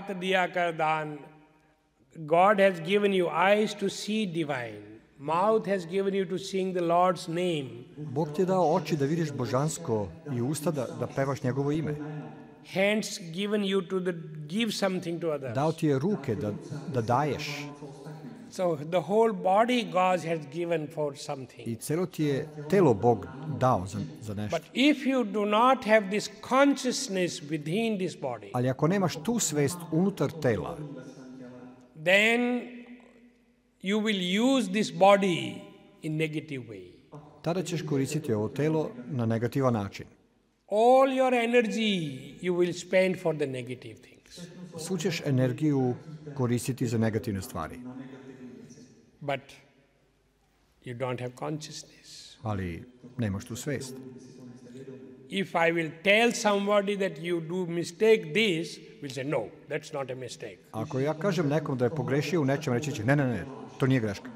hat diya kar dan. God has given you eyes to see divine. Mouth has given you to sing the Lord's name. Bog ti je dao oči da vidiš božansko i usta da pevaš njegovo ime. Hands given you to give something to others. Dao ti je ruke da daješ. So the whole body God has given for something. I celo ti je telo Bog dao za nešto. But if you do not have this consciousness within this body, Ali ako nemaš tu svest unutar tela, then you will use this body in negative way. tada ćeš koristiti ovo telo na negativan način. All your energy you will spend for the negative things. Svu ćeš energiju koristiti za negativne stvari. But you don't have consciousness. Ali nemaš tu svest. If I will tell somebody that you do mistake this, will say no, that's not a mistake. Ako ja kažem nekom da je pogrešio u nečem, reći će ne, to nije greška.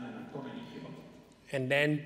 And then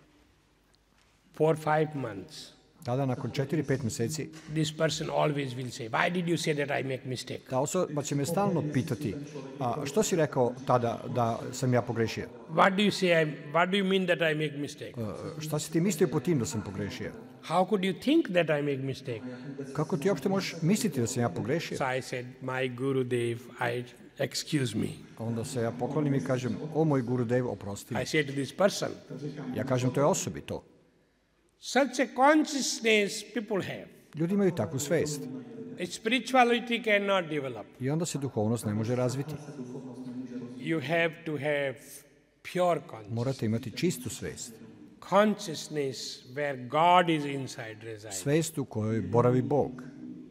4-5 months, Tada nakon 4-5 meseci this person always will say, why did you say that I make mistake? ta osoba će me stalno pitati, a što si rekao tada da sam ja pogrešio? What do you mean that I make mistake? Šta si ti mislio po tim da sam pogrešio? How could you think that I make mistake? Kako ti uopšte možeš misliti da sam ja pogrešio? So I said, my Gurudev, excuse me. Onda se ja poklonim i kažem, o moj Gurudev, oprosti mi. I say to this person, Ja kažem toj osobi to. such a consciousness people have. Ljudi imaju takvu svest. Spirituality cannot develop. I onda se duhovnost ne može razviti. You have to have pure consciousness. Morate imati čistu svest. Consciousness where God is inside resides. Svest u kojoj boravi Bog.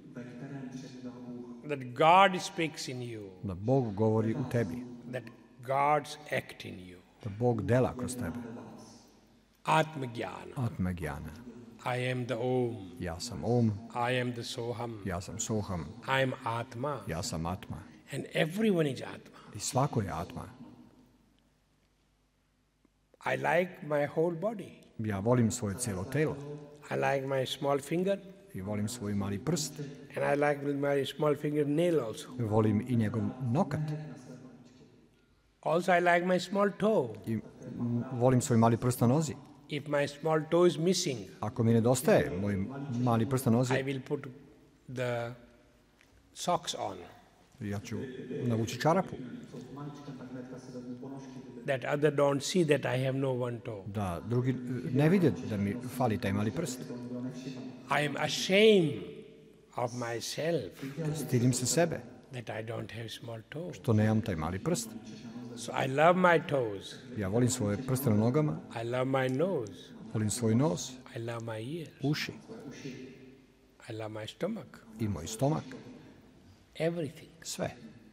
That God speaks in you. Da Bog govori u tebi. That God's act in you. Da Bog dela kroz tebe. Atma-jnana. Atma-jnana. I am the Om. Ja sam Om. I am the Soham. Ja sam Soham. I am Atma. Ja sam Atma. And everyone is Atma. I svako je Atma. I like my whole body. Ja volim svoje celo telo. I like my small finger. I volim svoj mali prst. And I like my small finger nail also. Volim i njegov nokat. Also I like my small toe. I volim svoj mali prst na nozi. If my small toe is missing, Ako mi nedostaje moj mali prst na nozi, I will put the socks on. Ja ću navući čarapu. That other don't see that I have no one toe. Da drugi ne vide da mi fali taj mali prst. I am ashamed of myself Stidim se sebe that I don't have small toe. što nemam taj mali prst. So I love my toes. Ja volim svoje prste na nogama, I love my nose. volim svoj nos, I love my ears. uši I love my stomach. i moj stomak. Everything. Sve.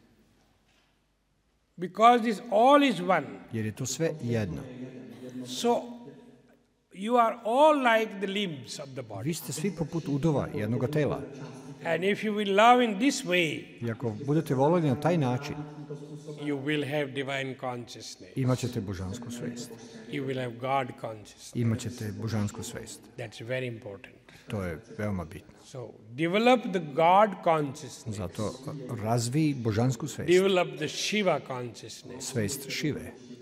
Because this all is one. Jer je to sve jedno. So you are all like the limbs of the body. Vi ste svi poput udova jednoga tela. And if you will love in this way, I ako budete voljeli na taj način, you will have divine consciousness. imaćete božansku svest. You will have God consciousness. Imaćete božansku svest. That's very important. To je veoma bitno. So develop the God consciousness. Zato razvij božansku svest. Develop the Shiva consciousness. Svest Šive.